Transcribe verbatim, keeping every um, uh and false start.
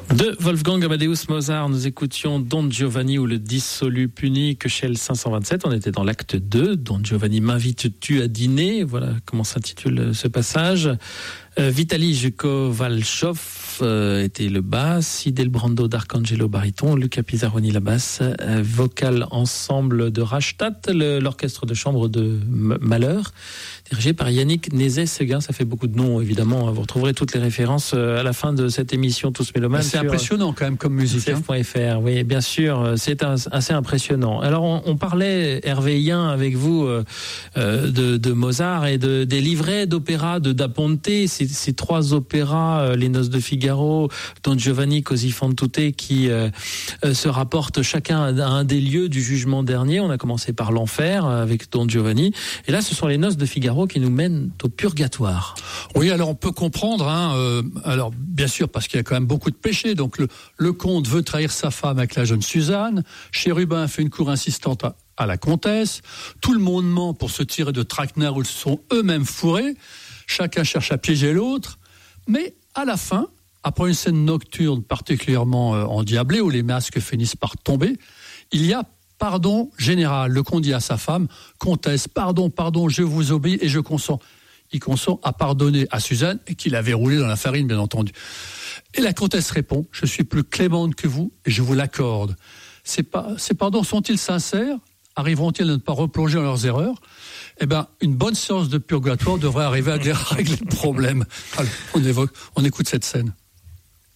De Wolfgang Amadeus Mozart, nous écoutions Don Giovanni ou le dissolu puni, Köchel cinq cent vingt-sept. On était dans l'acte deux. Don Giovanni, m'invites-tu à dîner? Voilà comment s'intitule ce passage. Euh, Vitali Kovalchov euh, était le basse, Idel Brando d'Arcangelo baryton, Luca Pizzaroni la basse, euh, vocal ensemble de Rastatt, le, l'orchestre de chambre de M- Malheur, dirigé par Yannick Nézet-Séguin. Ça fait beaucoup de noms, évidemment. Vous retrouverez toutes les références à la fin de cette émission Tous Mélomanes. C'est impressionnant quand même comme musique. C F point F R, hein. Oui, bien sûr, c'est un, assez impressionnant. Alors, on, on parlait, Hervé Yen, avec vous, euh, de, de Mozart et de, des livrets d'opéra de Da Ponte, ces, ces trois opéras, euh, Les Noces de Figaro, Don Giovanni, Così fan tutte, qui euh, euh, se rapportent chacun à un des lieux du jugement dernier. On a commencé par l'enfer avec Don Giovanni, et là, ce sont Les Noces de Figaro qui nous mènent au purgatoire. Oui, alors on peut comprendre, hein, euh, alors bien sûr, parce qu'il y a quand même beaucoup de péchés. Donc le, le comte veut trahir sa femme avec la jeune Suzanne, Chérubin fait une cour insistante à, à la comtesse, tout le monde ment pour se tirer de traquenards où ils sont eux-mêmes fourrés, chacun cherche à piéger l'autre, mais à la fin, après une scène nocturne particulièrement euh, endiablée, où les masques finissent par tomber, il y a pardon général. Le comte dit à sa femme, comtesse, pardon, pardon, je vous obéis et je consens. Il consent à pardonner à Suzanne, qu'il avait roulé dans la farine, bien entendu. Et la comtesse répond, je suis plus clémente que vous et je vous l'accorde. Ces, pas, ces pardons sont-ils sincères? Arriveront-ils à ne pas replonger dans leurs erreurs? Eh bien, une bonne séance de purgatoire devrait arriver à régler le problème. Alors, on évoque, on écoute cette scène.